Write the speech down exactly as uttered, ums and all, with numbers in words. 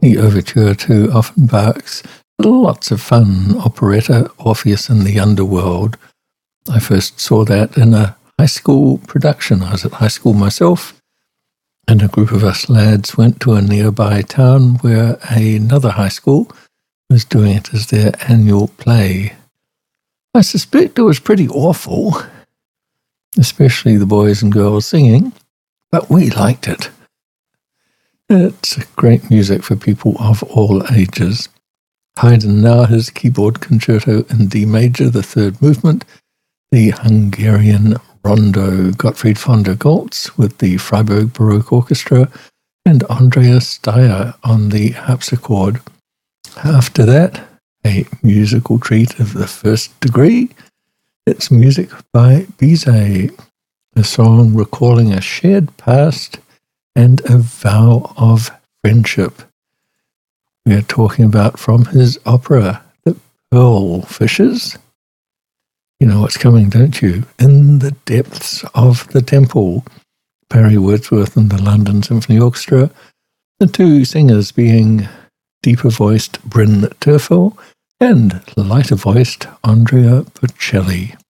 the overture to Offenbach's lots of fun operetta, Orpheus in the Underworld. I first saw that in a high school production. I was at high school myself, and a group of us lads went to a nearby town where another high school was doing it as their annual play. I suspect it was pretty awful, especially the boys and girls singing, but we liked it. It's great music for people of all ages. Haydn now his keyboard concerto in D major, the third movement, the Hungarian Rondo, Gottfried von der Goltz with the Freiburg Baroque Orchestra, and Andreas Steyer on the harpsichord. After that, a musical treat of the first degree. It's music by Bizet, a song recalling a shared past and a vow of friendship. We are talking about from his opera, The Pearl Fishers. You know what's coming, don't you? In the Depths of the Temple, Barry Wordsworth and the London Symphony Orchestra, the two singers being deeper-voiced Bryn Terfel and lighter-voiced Andrea Bocelli.